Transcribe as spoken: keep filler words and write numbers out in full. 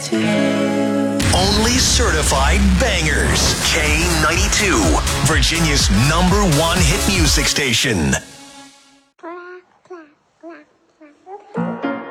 Only certified bangers. K ninety-two, Virginia's number one hit music station.